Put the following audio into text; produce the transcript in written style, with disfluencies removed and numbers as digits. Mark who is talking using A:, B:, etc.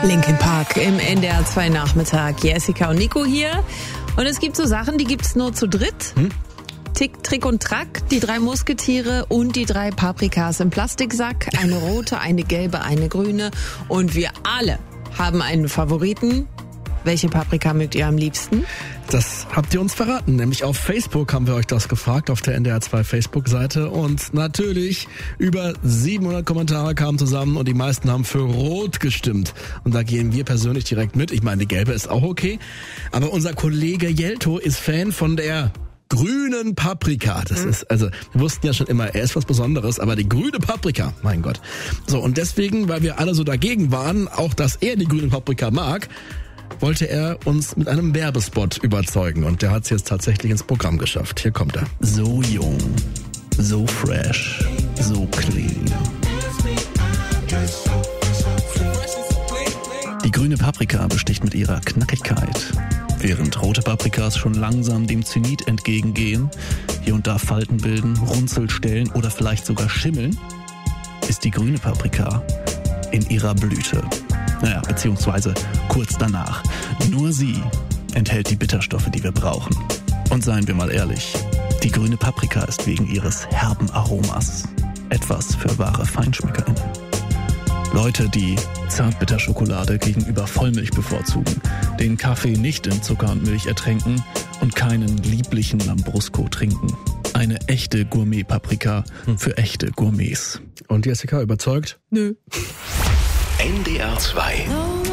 A: Linkin Park im NDR 2 Nachmittag. Jessica und Nico hier. Und es gibt so Sachen, die gibt's nur zu dritt. Tick, Trick und Track, die 3 Musketiere und die 3 Paprikas im Plastiksack. Eine rote, eine gelbe, eine grüne. Und wir alle haben einen Favoriten. Welche Paprika mögt ihr am liebsten?
B: Das habt ihr uns verraten, nämlich auf Facebook haben wir euch das gefragt, auf der NDR 2 Facebook-Seite. Und natürlich über 700 Kommentare kamen zusammen und die meisten haben für Rot gestimmt. Und da gehen wir persönlich direkt mit. Ich meine, die gelbe ist auch okay. Aber unser Kollege Jelto ist Fan von der grünen Paprika. Das ist, also, wir wussten ja schon immer, er ist was Besonderes, aber die grüne Paprika, mein Gott. So, und deswegen, weil wir alle so dagegen waren, auch dass er die grüne Paprika mag, wollte er uns mit einem Werbespot überzeugen. Und der hat es jetzt tatsächlich ins Programm geschafft. Hier kommt er.
C: So jung, so fresh, so clean. Die grüne Paprika besticht mit ihrer Knackigkeit. Während rote Paprikas schon langsam dem Zenit entgegengehen, hier und da Falten bilden, Runzelstellen oder vielleicht sogar schimmeln, ist die grüne Paprika in ihrer Blüte. Naja, beziehungsweise kurz danach. Nur sie enthält die Bitterstoffe, die wir brauchen. Und seien wir mal ehrlich, die grüne Paprika ist wegen ihres herben Aromas etwas für wahre FeinschmeckerInnen. Leute, die Zartbitterschokolade gegenüber Vollmilch bevorzugen, den Kaffee nicht in Zucker und Milch ertränken und keinen lieblichen Lambrusco trinken. Eine echte Gourmet-Paprika für echte Gourmets.
B: Und Jessica, überzeugt?
A: Nö.
D: NDR 2